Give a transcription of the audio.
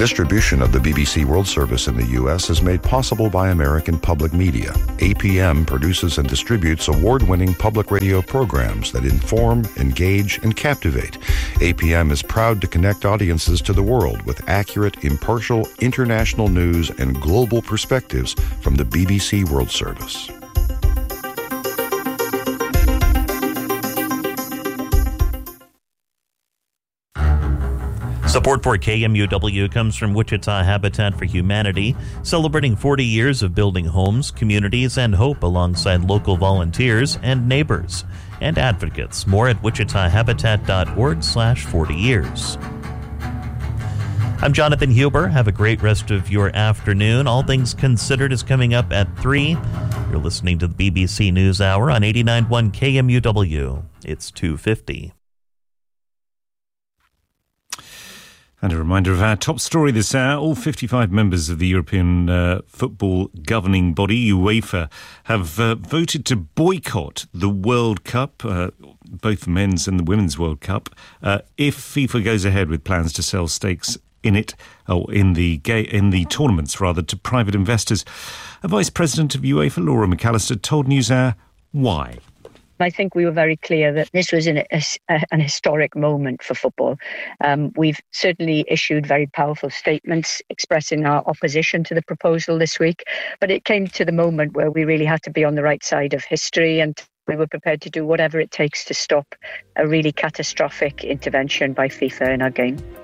Distribution of the BBC World Service in the U.S. is made possible by American Public Media. APM produces and distributes award-winning public radio programs that inform, engage, and captivate. APM is proud to connect audiences to the world with accurate, impartial, international news and global perspectives from the BBC World Service. Support for KMUW comes from Wichita Habitat for Humanity, celebrating 40 years of building homes, communities, and hope alongside local volunteers and neighbors and advocates. More at wichitahabitat.org/40 years. I'm Jonathan Huber. Have a great rest of your afternoon. All Things Considered is coming up at 3. You're listening to the BBC News Hour on 89.1 KMUW. It's 2:50. And a reminder of our top story this hour. All 55 members of the European football governing body, UEFA, have voted to boycott the World Cup, both the men's and the women's World Cup, if FIFA goes ahead with plans to sell stakes in it, or in the tournaments, rather, to private investors. A Vice President of UEFA, Laura McAllister, told NewsHour why. I think we were very clear that this was an historic moment for football. We've certainly issued very powerful statements expressing our opposition to the proposal this week, but it came to the moment where we really had to be on the right side of history, and we were prepared to do whatever it takes to stop a really catastrophic intervention by FIFA in our game.